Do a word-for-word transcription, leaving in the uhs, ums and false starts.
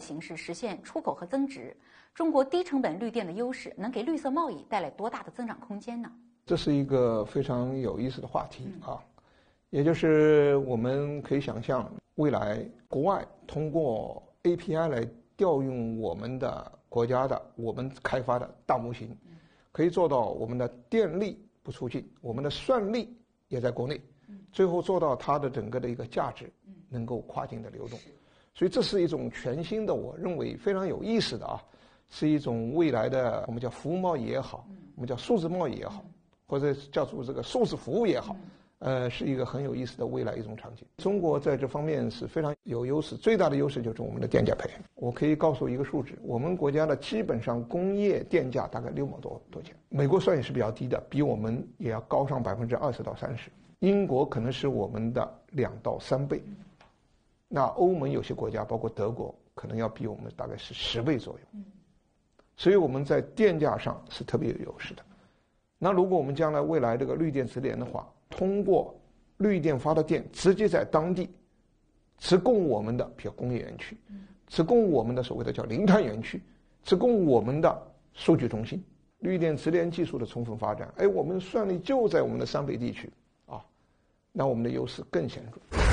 形式实现出口和增值。中国低成本绿电的优势能给绿色贸易带来多大的增长空间呢？ 这是一个非常有意思的话题啊，也就是我们可以想象，未来国外通过 A P I 来调用我们的国家的我们开发的大模型，可以做到我们的电力不出境，我们的算力也在国内，最后做到它的整个的一个价值能够跨境的流动。所以这是一种全新的，我认为非常有意思的啊，是一种未来的我们叫服务贸易也好，我们叫数字贸易也好，或者叫做这个数字服务也好，呃，是一个很有意思的未来一种场景。中国在这方面是非常有优势，最大的优势就是我们的电价配。我可以告诉一个数字，我们国家的基本上工业电价大概六毛多多钱，美国算也是比较低的，比我们也要高上百分之二十到三十。英国可能是我们的两到三倍，那欧盟有些国家，包括德国，可能要比我们大概是十倍左右。所以我们在电价上是特别有优势的。那如果我们将来未来这个绿电直连的话，通过绿电发的电直接在当地直供我们的比如工业园区，直供我们的所谓的叫零碳园区，直供我们的数据中心，绿电直连技术的充分发展，哎，我们算力就在我们的三北地区啊，那我们的优势更显著。